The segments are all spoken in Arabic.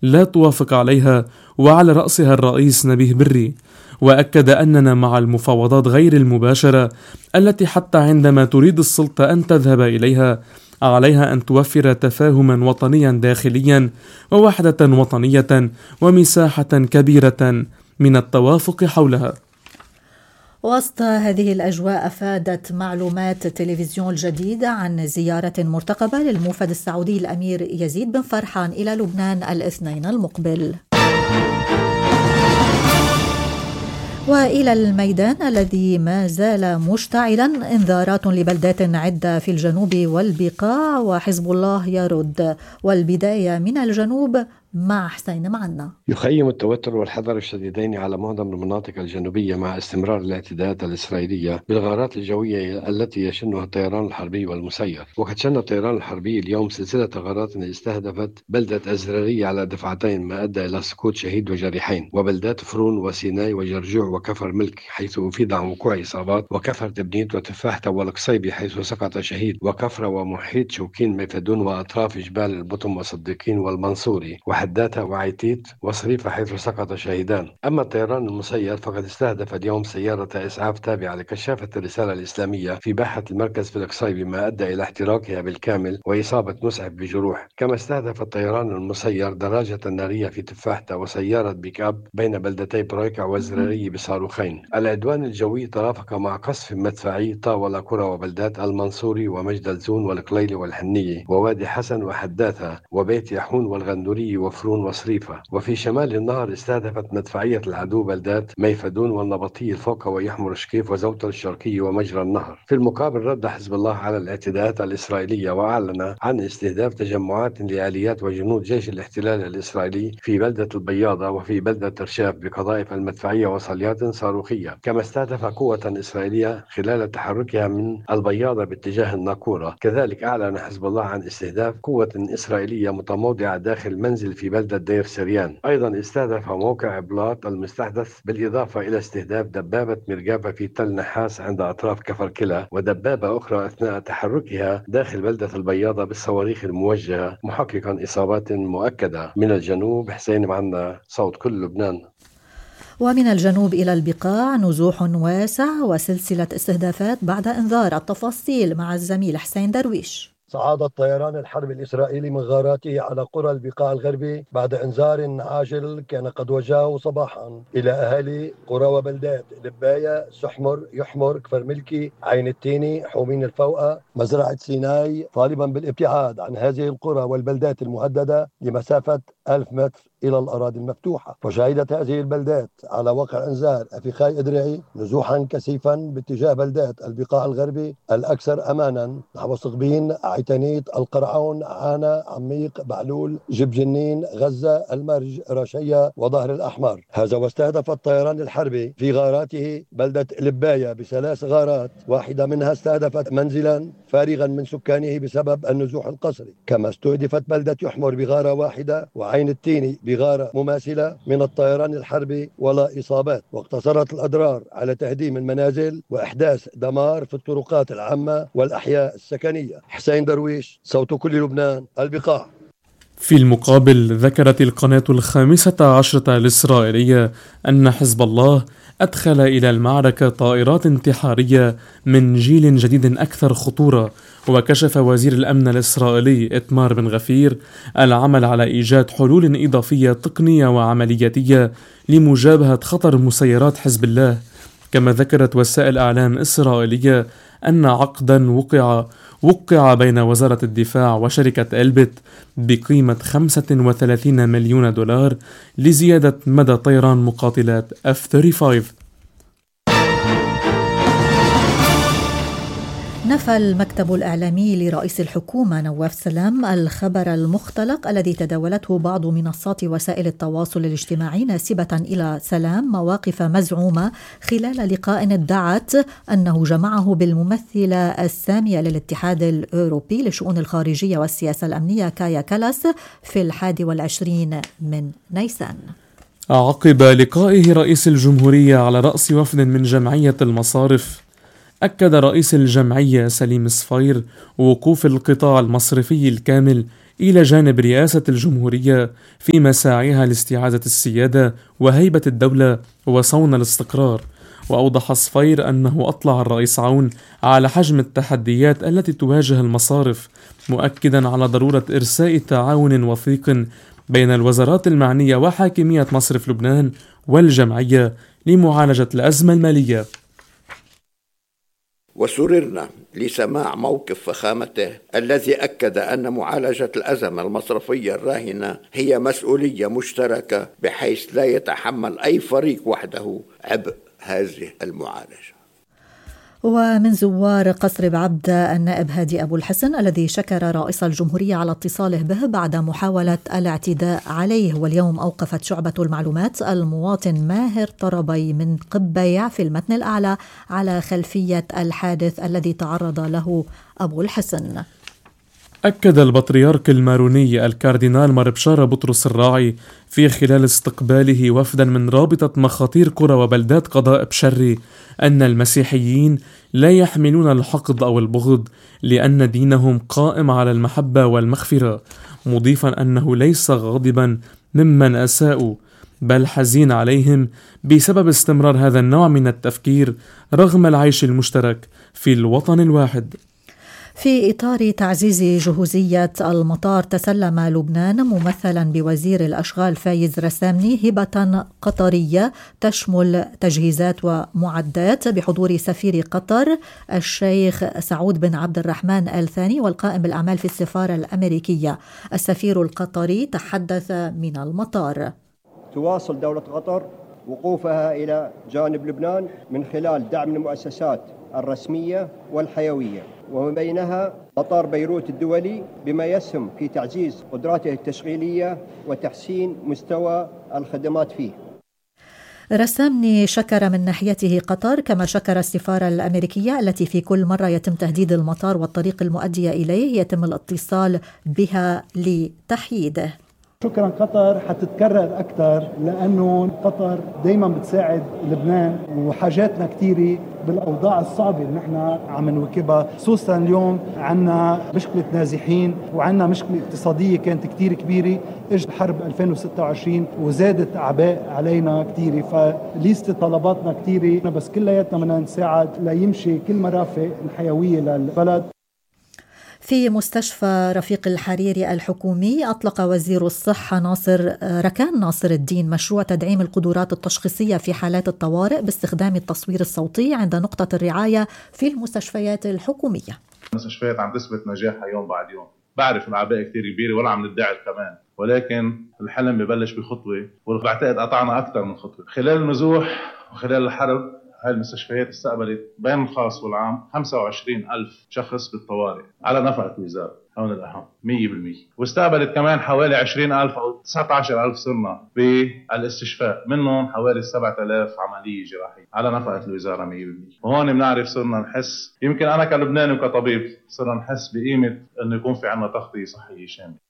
لا توافق عليها، وعلى رأسها الرئيس نبيه بري. وأكد أننا مع المفاوضات غير المباشرة التي حتى عندما تريد السلطة أن تذهب إليها عليها أن توفر تفاهما وطنيا داخليا ووحدة وطنية ومساحة كبيرة من التوافق حولها. وسط هذه الأجواء أفادت معلومات التلفزيون الجديد عن زيارة مرتقبة للموفد السعودي الأمير يزيد بن فرحان إلى لبنان الاثنين المقبل. وإلى الميدان الذي ما زال مشتعلا، انذارات لبلدات عدة في الجنوب والبقاع وحزب الله يرد. والبداية من الجنوب مع حسين معنا. يخيم التوتر والحذر الشديدين على معظم المناطق الجنوبية مع استمرار الاعتداءات الإسرائيلية بالغارات الجوية التي يشنها الطيران الحربي والمسير. وقد شن الطيران الحربي اليوم سلسلة غارات استهدفت بلدة أزرارية على دفعتين، ما أدى إلى سقوط شهيد وجريحين، وبلدات فرون وسيناي وجرجوع وكفر ملك حيث أفيد عن وقوع إصابات، وكفر تبنيت وتفاحة والقصيبي حيث سقط شهيد، وكفر ومحيط شوكين ميفدون وأطراف جبال البطم وصديقين والمنصوري وحداتها وعيتيت وصريفة حيث سقط شهيدان. أما الطيران المسير فقد استهدف اليوم سيارة إسعاف تابعة لكشافة الرسالة الإسلامية في باحة المركز في القصيبي، ما أدى إلى احتراقها بالكامل وإصابة مسعف بجروح. كما استهدف الطيران المسير دراجة نارية في تفاحة وسيارة بيك أب بين بلدتي بريكع وزراري بصاروخين. العدوان الجوي ترافق مع قصف مدفعي طاول قرى وبلدات المنصوري ومجدلزون والقليلي والحنية ووادي حسن وحداثة وبيت يحون والغندوري وفرون وصريفة. وفي شمال النهر استهدفت مدفعية العدو بلدات ميفدون والنبطي الفوق ويحمر شكيف وزوطة الشرقي ومجرى النهر. في المقابل رد حزب الله على الاعتداءات الإسرائيلية وأعلن عن استهداف تجمعات لآليات وجنود جيش الاحتلال الإسرائيلي في بلدة البياضة وفي بلدة ترشاف بقذائف المدفعية وصليات صاروخية. كما استهدف قوة إسرائيلية خلال تحركها من البياضة باتجاه الناقورة. كذلك أعلن حزب الله عن استهداف قوة إسرائيلية متموضعة داخل منزل في بلدة دير سريان. أيضا استهدف موقع بلاط المستحدث، بالإضافة إلى استهداف دبابة مرقابة في تل نحاس عند أطراف كفر كلا، ودبابة أخرى أثناء تحركها داخل بلدة البياضة بالصواريخ الموجهة، محققا إصابات مؤكدة. من الجنوب حسين معنا، صوت كل لبنان. ومن الجنوب إلى البقاع نزوح واسع وسلسلة استهدافات بعد إنذار. التفاصيل مع الزميل حسين درويش. صعد الطيران الحربي الإسرائيلي من غاراته على قرى البقاع الغربي بعد إنذار عاجل كان قد وجهه صباحا إلى أهالي قرى وبلدات لباية، سحمر، يحمر، كفر ملكي، عين التيني، حومين الفوقة، مزرعة سيناي، طالبا بالابتعاد عن هذه القرى والبلدات المهددة لمسافة 1000 متر إلى الأراضي المفتوحة. وشهدت هذه البلدات على وقع إنذار أفيخاي إدريعي نزوحا كثيفا باتجاه بلدات البقاع الغربي الأكثر أمانا نحو صقبين، عيتانيت، القرعون، عانا، عميق، بعلول، جب جنين، غزة، المرج، راشية وظهر الأحمر. هذا واستهدف الطيران الحربي في غاراته بلدة لباية ب3 غارات، واحدة منها استهدفت منزلا فارغا من سكانه بسبب النزوح القسري. كما استهدفت بلدة يحمر بغارة واحدة، وعين التيني بغارة مماثلة من الطيران الحربي ولا إصابات. واقتصرت الأضرار على تهديم المنازل وإحداث دمار في الطرقات العامة والأحياء السكنية. حسين درويش، صوت كل لبنان، البقاع. في المقابل ذكرت القناة 15 الإسرائيلية أن حزب الله أدخل إلى المعركة طائرات انتحارية من جيل جديد أكثر خطورة. وكشف وزير الأمن الإسرائيلي إتمار بن غفير العمل على إيجاد حلول إضافية تقنية وعملياتية لمجابهة خطر مسيرات حزب الله. كما ذكرت وسائل أعلام إسرائيلية أن عقدا وقع بين وزارة الدفاع وشركة إلبت بقيمة 35 مليون دولار لزيادة مدى طيران مقاتلات F-35. نفى المكتب الإعلامي لرئيس الحكومة نواف سلام الخبر المختلق الذي تداولته بعض منصات وسائل التواصل الاجتماعي ناسبة إلى سلام مواقف مزعومة خلال لقاء ادعت أنه جمعه بالممثلة السامية للاتحاد الأوروبي لشؤون الخارجية والسياسة الأمنية كايا كالاس في 21 من نيسان. عقب لقائه رئيس الجمهورية على رأس وفد من جمعية المصارف، أكد رئيس الجمعية سليم صفير وقوف القطاع المصرفي الكامل إلى جانب رئاسة الجمهورية في مساعيها لاستعادة السيادة وهيبة الدولة وصون الاستقرار. وأوضح صفير أنه أطلع الرئيس عون على حجم التحديات التي تواجه المصارف، مؤكدا على ضرورة إرساء تعاون وثيق بين الوزارات المعنية وحاكمية مصرف لبنان والجمعية لمعالجة الأزمة المالية. وسررنا لسماع موقف فخامته الذي أكد أن معالجة الأزمة المصرفية الراهنة هي مسؤولية مشتركة، بحيث لا يتحمل أي فريق وحده عبء هذه المعالجة. ومن زوار قصر بعبدة النائب هادي أبو الحسن الذي شكر رئيس الجمهورية على اتصاله به بعد محاولة الاعتداء عليه. واليوم أوقفت شعبة المعلومات المواطن ماهر طربي من قبيع في المتن الأعلى على خلفية الحادث الذي تعرض له أبو الحسن. أكد البطريرك الماروني الكاردينال ماربشارة بطرس الراعي في خلال استقباله وفدا من رابطة مخاطير قرى وبلدات قضاء بشري أن المسيحيين لا يحملون الحقد أو البغض، لأن دينهم قائم على المحبة والمغفرة، مضيفا أنه ليس غاضبا ممن أساءوا، بل حزين عليهم بسبب استمرار هذا النوع من التفكير رغم العيش المشترك في الوطن الواحد. في إطار تعزيز جهوزية المطار، تسلم لبنان ممثلا بوزير الأشغال فايز رسامني هبة قطرية تشمل تجهيزات ومعدات بحضور سفير قطر الشيخ سعود بن عبد الرحمن آل ثاني والقائم بالأعمال في السفارة الأمريكية. السفير القطري تحدث من المطار. تواصل دولة قطر وقوفها إلى جانب لبنان من خلال دعم المؤسسات الرسمية والحيوية، ومن بينها مطار بيروت الدولي، بما يسهم في تعزيز قدراته التشغيلية وتحسين مستوى الخدمات فيه. رسامني شكر من ناحيته قطر، كما شكر السفارة الأمريكية التي في كل مرة يتم تهديد المطار والطريق المؤدية إليه يتم الاتصال بها لتحييده. شكرا قطر، حتتكرر أكثر لأنه قطر دايما بتساعد لبنان وحاجاتنا كثيرة بالأوضاع الصعبة اللي نحن عم نواكبها، خصوصا اليوم عنا مشكلة نازحين وعنا مشكلة اقتصادية كانت كثير كبيرة، اجت حرب 2026 وزادت أعباء علينا كثيرة، فليست طلباتنا كثيرة، بس كلياتنا بدنا نساعد ليمشي كل مرافق الحيوية للبلد. في مستشفى رفيق الحريري الحكومي أطلق وزير الصحة ركان ناصر الدين مشروع تدعيم القدرات التشخيصية في حالات الطوارئ باستخدام التصوير الصوتي عند نقطة الرعاية في المستشفيات الحكومية. المستشفيات عم تثبت نجاحها يوم بعد يوم، بعرف الأعباء كتير كبيرة ولا عم ندعي كمان، ولكن الحلم ببلش بخطوة، وبعتقد قطعنا أكثر من خطوة. خلال النزوح وخلال الحرب هاي المستشفيات استقبلت بين الخاص والعام 25,000 شخص بالطوارئ على نفقة الوزارة، هون الأهم 100%، واستقبلت كمان حوالي 20,000 أو 19,000 صرنا بالاستشفاء، منهم حوالي 7,000 عملية جراحية على نفقة الوزارة 100%. وهون بنعرف صرنا نحس، يمكن أنا كلبناني وكطبيب صرنا نحس بقيمة أنه يكون في عنا تغطية صحية شاملة.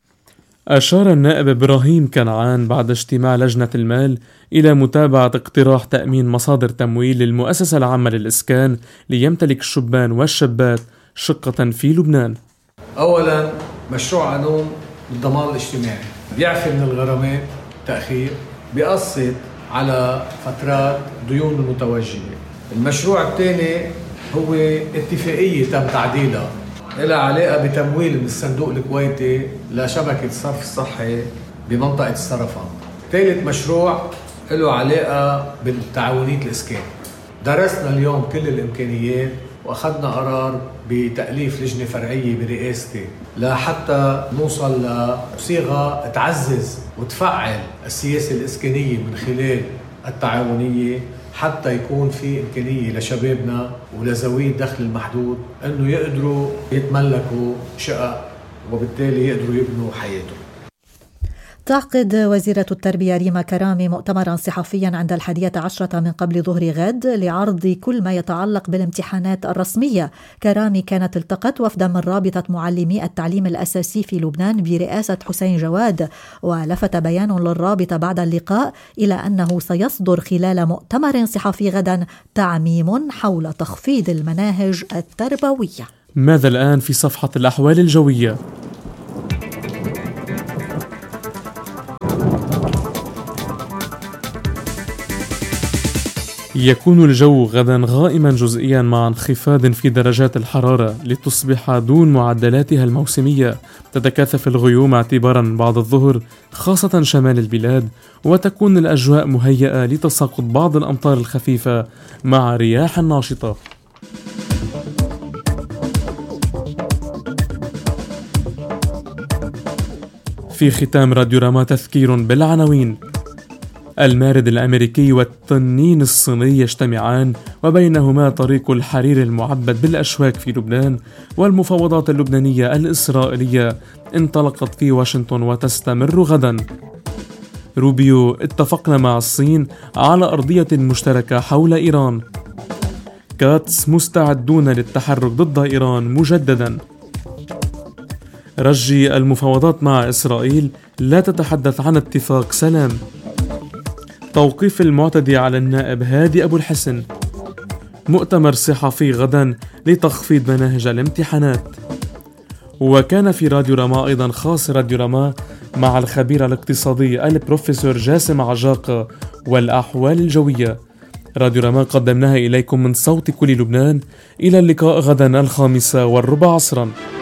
أشار النائب إبراهيم كنعان بعد اجتماع لجنة المال إلى متابعة اقتراح تأمين مصادر تمويل للمؤسسة العامة للإسكان ليمتلك الشبان والشابات شقة في لبنان. أولا، مشروع قانون الضمان الاجتماعي بيعفي من الغرامات تأخير، بيقسط على فترات ديون المتوجهة. المشروع الثاني هو اتفاقية تم تعديلها لها علاقة بتمويل من الصندوق الكويتي لشبكة الصرف الصحي بمنطقة السرفان. ثالث مشروع له علاقة بالتعاونية الإسكان. درسنا اليوم كل الإمكانيات وأخذنا قرار بتأليف لجنة فرعية برئاستي لحتى نوصل لصيغة تعزز وتفعل السياسة الإسكانية من خلال التعاونية، حتى يكون في إمكانية لشبابنا ولذوي الدخل المحدود أنه يقدروا يتملكوا شقق وبالتالي يقدروا يبنوا حياتهم. تعقد وزيرة التربية ريما كرامي مؤتمرا صحفيا عند 11 من قبل ظهر غد لعرض كل ما يتعلق بالامتحانات الرسمية. كرامي كانت التقت وفدا من رابطة معلمي التعليم الأساسي في لبنان برئاسة حسين جواد، ولفت بيان للرابطة بعد اللقاء إلى أنه سيصدر خلال مؤتمر صحفي غدا تعميم حول تخفيض المناهج التربوية. ماذا الآن في صفحة الأحوال الجوية؟ يكون الجو غدا غائما جزئيا مع انخفاض في درجات الحرارة لتصبح دون معدلاتها الموسمية. تتكاثف الغيوم اعتبارا بعد الظهر خاصة شمال البلاد، وتكون الأجواء مهيئة لتساقط بعض الأمطار الخفيفة مع رياح ناشطة. في ختام راديو راما تذكير بالعناوين. المارد الأمريكي والتنين الصيني يجتمعان وبينهما طريق الحرير المعبد بالأشواك في لبنان، والمفاوضات اللبنانية الإسرائيلية انطلقت في واشنطن وتستمر غدا. روبيو: اتفقنا مع الصين على أرضية مشتركة حول إيران. كاتس: مستعدون للتحرك ضد إيران مجددا. رجي: المفاوضات مع إسرائيل لا تتحدث عن اتفاق سلام. توقيف المعتدي على النائب هادي أبو الحسن. مؤتمر صحفي غدا لتخفيض مناهج الامتحانات. وكان في راديو راما أيضا خاص راديو راما مع الخبير الاقتصادي البروفيسور جاسم عجاقة والأحوال الجوية. راديو راما قدمناها إليكم من صوت كل لبنان. إلى اللقاء غدا 5:15 عصرا.